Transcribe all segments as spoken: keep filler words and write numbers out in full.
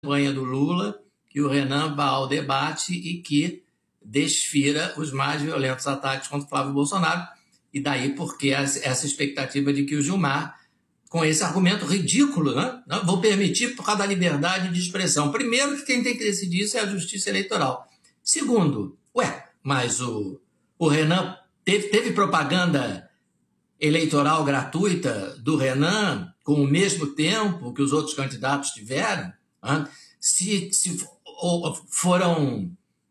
campanha do Lula que o Renan vá ao debate e que desfira os mais violentos ataques contra o Flávio Bolsonaro. E daí porque essa expectativa de que o Gilmar, com esse argumento ridículo, né? Não vou permitir por causa da liberdade de expressão. Primeiro, que quem tem que decidir isso é a Justiça Eleitoral. Segundo, ué, mas o, o Renan teve, teve propaganda eleitoral gratuita do Renan com o mesmo tempo que os outros candidatos tiveram? Né? Se, se foram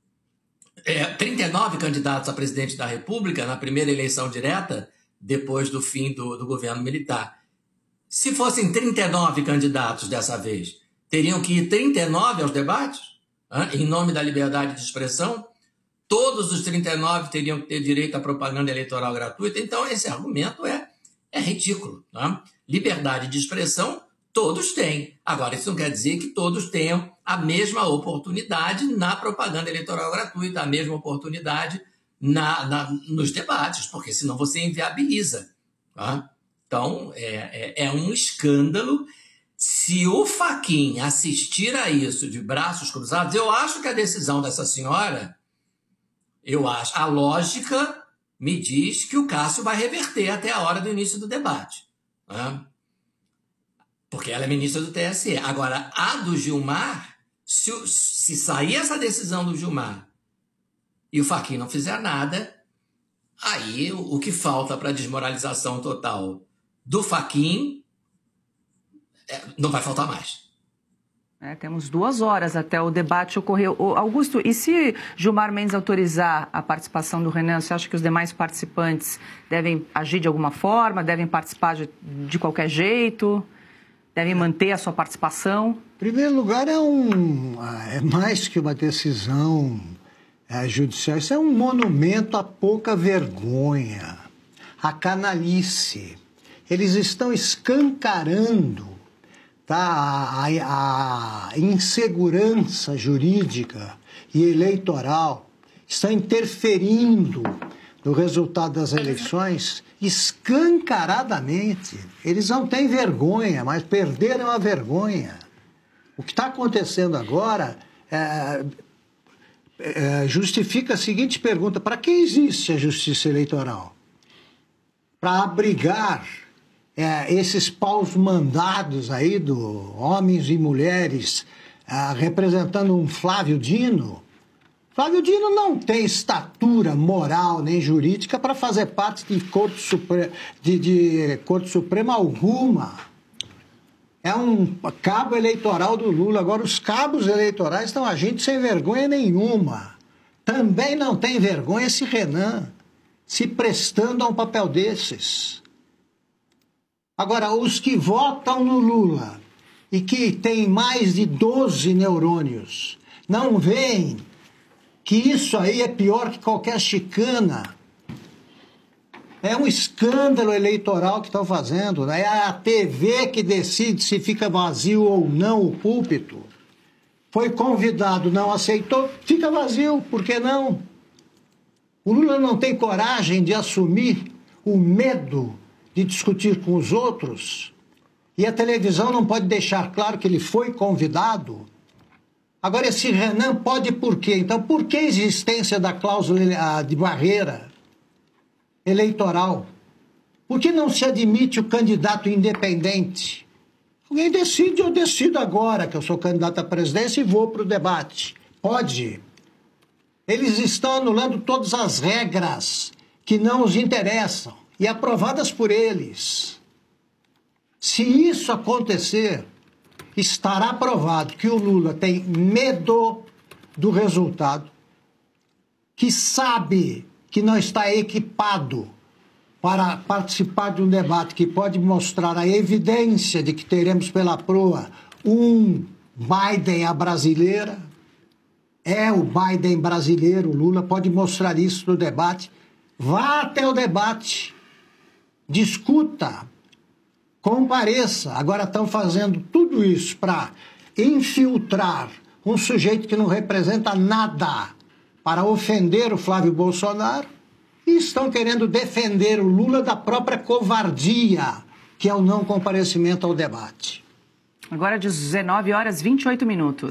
é, trinta e nove candidatos a presidente da República na primeira eleição direta, depois do fim do, do governo militar. Se fossem trinta e nove candidatos dessa vez, teriam que ir trinta e nove aos debates, né, em nome da liberdade de expressão? Todos os trinta e nove teriam que ter direito à propaganda eleitoral gratuita? Então, esse argumento é, é ridículo. Né? Liberdade de expressão, todos têm. Agora, isso não quer dizer que todos tenham a mesma oportunidade na propaganda eleitoral gratuita, a mesma oportunidade na, na, nos debates, porque senão você inviabiliza. Tá? Então, é, é, é um escândalo. Se o Fachin assistir a isso de braços cruzados, eu acho que a decisão dessa senhora, eu acho, a lógica me diz que o Cássio vai reverter até a hora do início do debate. Né? Porque ela é ministra do T S E. Agora, a do Gilmar, se, se sair essa decisão do Gilmar e o Fachin não fizer nada, aí o, o que falta para a desmoralização total do Fachin é, não vai faltar mais. É, temos duas horas até o debate ocorrer. Ô, Augusto, e se Gilmar Mendes autorizar a participação do Renan, você acha que os demais participantes devem agir de alguma forma, devem participar de, de qualquer jeito, devem manter a sua participação? Em primeiro lugar, é, um, é mais que uma decisão é, judicial, isso é um monumento à pouca vergonha, à canalice. Eles estão escancarando, tá, a, a, a insegurança jurídica e eleitoral, está interferindo no resultado das eleições escancaradamente. Eles não têm vergonha, mas perderam a vergonha. O que está acontecendo agora é, é, justifica a seguinte pergunta: para que existe a justiça eleitoral? Para abrigar É, esses paus mandados aí do homens e mulheres ah, representando um Flávio Dino. Flávio Dino não tem estatura moral nem jurídica para fazer parte de corte, supre... de, de corte suprema alguma. É um cabo eleitoral do Lula. Agora, os cabos eleitorais estão agindo sem vergonha nenhuma. Também não tem vergonha esse Renan se prestando a um papel desses. Agora, os que votam no Lula e que têm mais de doze neurônios não veem que isso aí é pior que qualquer chicana. É um escândalo eleitoral que estão fazendo. Né? É a T V que decide se fica vazio ou não o púlpito. Foi convidado, não aceitou, fica vazio, por que não? O Lula não tem coragem de assumir o medo de discutir com os outros, e a televisão não pode deixar claro que ele foi convidado. Agora, esse Renan pode por quê? Então, por que a existência da cláusula de barreira eleitoral? Por que não se admite o candidato independente? Alguém decide, eu decido agora que eu sou candidato à presidência e vou para o debate. Pode. Eles estão anulando todas as regras que não os interessam e aprovadas por eles. Se isso acontecer, estará provado que o Lula tem medo do resultado, que sabe que não está equipado para participar de um debate que pode mostrar a evidência de que teremos pela proa um Biden à brasileira. É o Biden brasileiro, o Lula pode mostrar isso no debate. Vá até o debate. Discuta, compareça. Agora estão fazendo tudo isso para infiltrar um sujeito que não representa nada para ofender o Flávio Bolsonaro e estão querendo defender o Lula da própria covardia, que é o não comparecimento ao debate. Agora dezenove horas e vinte e oito minutos.